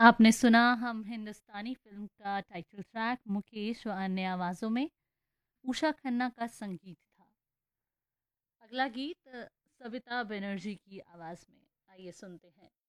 आपने सुना हम हिंदुस्तानी फ़िल्म का टाइटल ट्रैक मुकेश और अन्य आवाज़ों में उषा खन्ना का संगीत था। अगला गीत सविता बनर्जी की आवाज़ में। आइए सुनते हैं।